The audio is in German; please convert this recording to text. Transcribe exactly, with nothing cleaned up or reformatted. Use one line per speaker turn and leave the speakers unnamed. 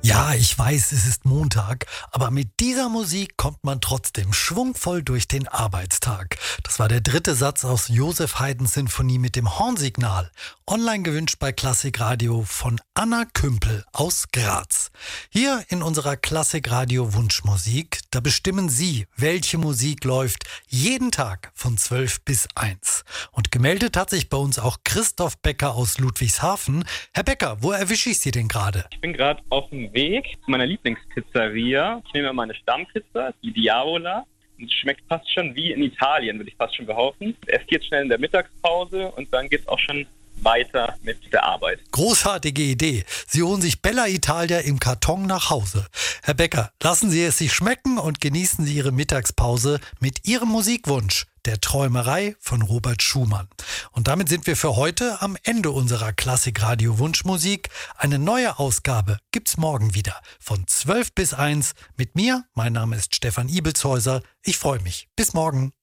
Ja, ich weiß, es ist Montag, aber mit dieser Musik kommt man trotzdem schwungvoll durch den Arbeitstag. Das war der dritte Satz aus Joseph Haydns Sinfonie mit dem Hornsignal. Online gewünscht bei Klassikradio von Anna Kümpel aus Graz. Hier in unserer Klassikradio Wunschmusik, da bestimmen Sie, welche Musik läuft, jeden Tag von zwölf bis eins. Und gemeldet hat sich bei uns auch Christoph Becker aus Ludwigshafen. Herr Becker, wo erwische ich Sie denn gerade?
Ich bin gerade auf dem Weg zu meiner Lieblingspizzeria. Ich nehme meine Stammpizza, die Diavola. Und es schmeckt fast schon wie in Italien, würde ich fast schon behaupten. Es geht schnell in der Mittagspause und dann geht es auch schon weiter mit der Arbeit.
Großartige Idee. Sie holen sich Bella Italia im Karton nach Hause. Herr Becker, lassen Sie es sich schmecken und genießen Sie Ihre Mittagspause mit Ihrem Musikwunsch, der Träumerei von Robert Schumann. Und damit sind wir für heute am Ende unserer Klassikradio Wunschmusik. Eine neue Ausgabe gibt's morgen wieder von zwölf bis eins mit mir. Mein Name ist Stefan Ibelshäuser. Ich freue mich. Bis morgen.